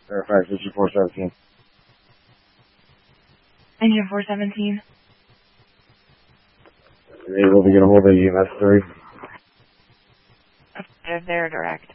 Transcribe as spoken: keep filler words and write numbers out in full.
Fairfax, this is four seventeen. Engine four seventeen. Are you able to get a hold of E M S three? They're there direct.